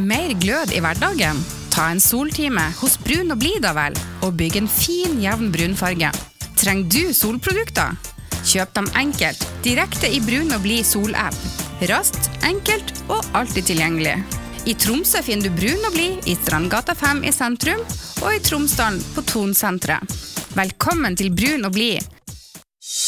mer glød i hverdagen? Ta en soltime hos Brun og Blid da vel, og bygg en fin, jevn brunfarge. Trenger du solprodukter? Kjøp dem enkelt, direkte i Brun og Blid solapp. Raskt, enkelt og alltid tilgjengelig. I Tromsø finner du Brun og Blid i Strandgata 5 i sentrum, og i Tromsdalen på Tonsenteret. Velkommen til Brun og Blid,